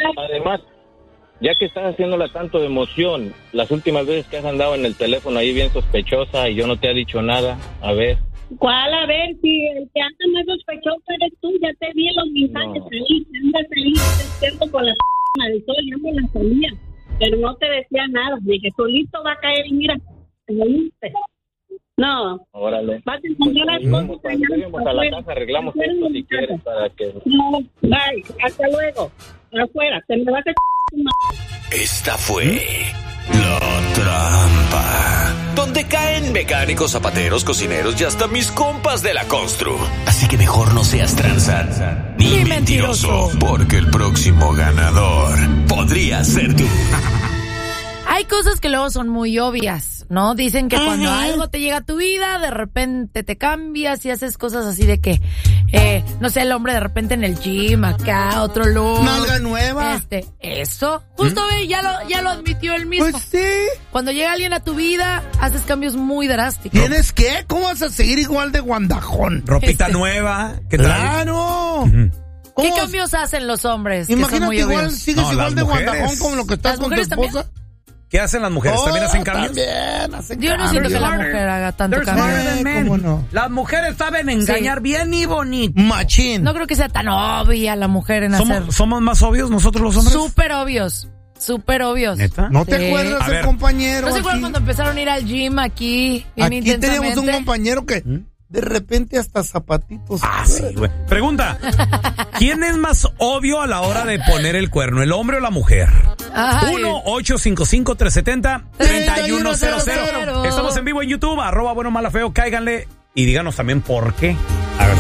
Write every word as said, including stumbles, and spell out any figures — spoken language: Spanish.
además, ya que estás haciéndola tanto de emoción, las últimas veces que has andado en el teléfono ahí bien sospechosa y yo no te he dicho nada, a ver. ¿Cuál? A ver, si el que anda más sospechoso eres tú, ya te vi en los mensajes no. ahí, andas ahí despierto con la p*** del sol, ya me la solía, pero no te decía nada, dije, solito va a caer y mira, te volviste. No. Órale. Vas a encontrar las cosas. Vamos a la casa, arreglamos esto si quieres para que... No, bye, hasta luego. Afuera, te me vas a c*** tu madre. Esta fue La Trampa, donde caen mecánicos, zapateros, cocineros y hasta mis compas de la constru. Así que mejor no seas tranza ni, ni mentiroso, porque el próximo ganador podría ser tú. Hay cosas que luego son muy obvias, ¿no? Dicen que cuando Ajá. algo te llega a tu vida, de repente te cambias y haces cosas así de que, eh, no sé, el hombre de repente en el gym, acá, otro look. Nalga nueva. Este, eso. Justo ¿Mm? ve, ya lo, ya lo admitió él mismo. Pues sí. Cuando llega alguien a tu vida, haces cambios muy drásticos. ¿Tienes qué? ¿Cómo vas a seguir igual de guandajón? Ropita Este. nueva. ¿Qué tal? ¡Claro! Uh-huh. ¿Qué cambios hacen los hombres? Imagínate, igual obvios? sigues no, igual de mujeres. guandajón como lo que estás con tu esposa. También. ¿Qué hacen las mujeres? Oh, ¿También hacen cambios? También hacen Yo no siento que la mujer haga tanto cambio. ¿Cómo no? Las mujeres saben engañar sí. bien y bonito. Machín. No creo que sea tan obvia la mujer en ¿Somos, hacer. ¿Somos más obvios nosotros los hombres? Súper obvios. Súper obvios. ¿Neta? ¿No te sí. acuerdas del compañero? ¿No se acuerdan cuando empezaron a ir al gym aquí? Bien aquí intensamente? teníamos un compañero que ¿Mm? de repente hasta zapatitos. Ah, sí, güey. Pregunta. ¿Quién es más obvio a la hora de poner el cuerno, el hombre o la mujer? uno ocho cinco cinco tres siete cero tres uno cero cero. Estamos en vivo en YouTube, arroba bueno mala feo, cáiganle y díganos también por qué. A